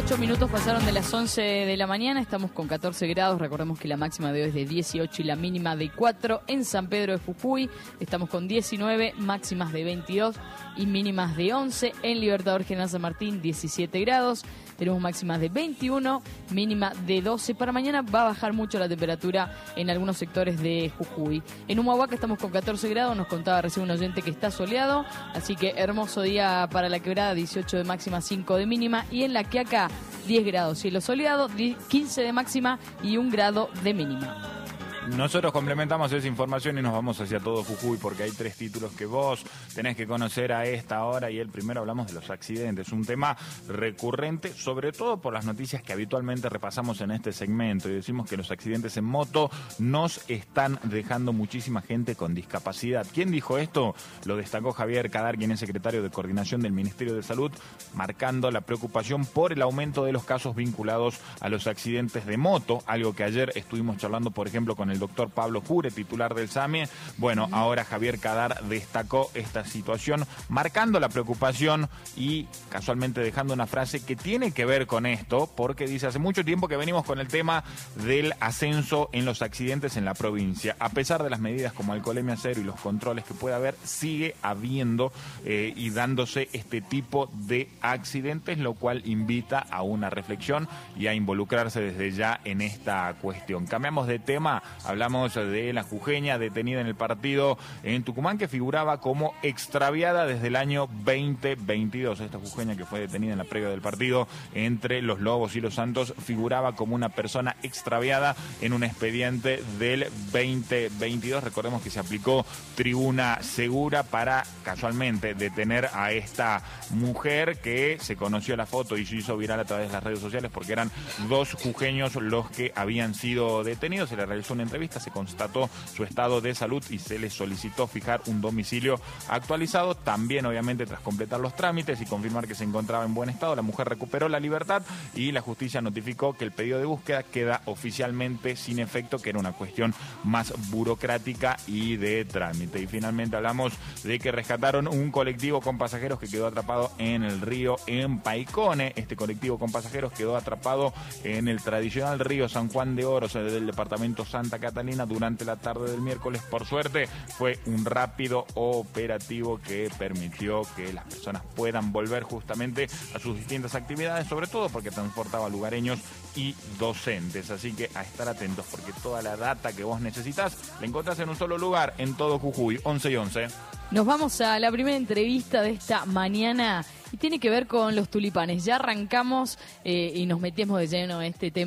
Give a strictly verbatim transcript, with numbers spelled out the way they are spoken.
ocho minutos pasaron de las once de la mañana, estamos con catorce grados, recordemos que la máxima de hoy es de dieciocho y la mínima de cuatro. En San Pedro de Jujuy estamos con diecinueve, máximas de veintidós y mínimas de once. En Libertador General San Martín, diecisiete grados, tenemos máximas de veintiuno, mínima de doce. Para mañana va a bajar mucho la temperatura en algunos sectores de Jujuy. En Humahuaca estamos con catorce grados, nos contaba recién un oyente que está soleado, así que hermoso día para la Quebrada, dieciocho de máxima, cinco de mínima. Y en La Quiaca, diez grados, cielo soleado, quince de máxima y un grado de mínima. Nosotros complementamos esa información y nos vamos hacia todo Jujuy porque hay tres títulos que vos tenés que conocer a esta hora, y el primero hablamos de los accidentes, un tema recurrente, sobre todo por las noticias que habitualmente repasamos en este segmento, y decimos que los accidentes en moto nos están dejando muchísima gente con discapacidad. ¿Quién dijo esto? Lo destacó Javier Kadar, quien es secretario de Coordinación del Ministerio de Salud, marcando la preocupación por el aumento de los casos vinculados a los accidentes de moto, algo que ayer estuvimos charlando, por ejemplo, con el el doctor Pablo Cure, titular del SAMIE. Bueno, ahora Javier Kadar destacó esta situación, marcando la preocupación y casualmente dejando una frase que tiene que ver con esto, porque dice: hace mucho tiempo que venimos con el tema del ascenso en los accidentes en la provincia. A pesar de las medidas como alcoholemia cero y los controles que puede haber, sigue habiendo eh, y dándose este tipo de accidentes, lo cual invita a una reflexión y a involucrarse desde ya en esta cuestión. Cambiamos de tema. Hablamos de la jujeña detenida en el partido en Tucumán, que figuraba como extraviada desde el año veinte veintidós. Esta jujeña, que fue detenida en la previa del partido entre los Lobos y los Santos, figuraba como una persona extraviada en un expediente del veinte veintidós. Recordemos que se aplicó tribuna segura para casualmente detener a esta mujer, que se conoció la foto y se hizo viral a través de las redes sociales porque eran dos jujeños los que habían sido detenidos. Se le realizó una entrevista, se constató su estado de salud y se le solicitó fijar un domicilio actualizado. También, obviamente, tras completar los trámites y confirmar que se encontraba en buen estado, la mujer recuperó la libertad y la justicia notificó que el pedido de búsqueda queda oficialmente sin efecto, que era una cuestión más burocrática y de trámite. Y finalmente hablamos de que rescataron un colectivo con pasajeros que quedó atrapado en el río en Paicone. Este colectivo con pasajeros quedó atrapado en el tradicional río San Juan de Oro del departamento Santa Catalina durante la tarde del miércoles. Por suerte fue un rápido operativo que permitió que las personas puedan volver justamente a sus distintas actividades, sobre todo porque transportaba lugareños y docentes. Así que a estar atentos, porque toda la data que vos necesitas la encontrás en un solo lugar, en todo Jujuy. Once y once. Nos vamos a la primera entrevista de esta mañana y tiene que ver con los tulipanes. Ya arrancamos eh, y nos metemos de lleno en este tema.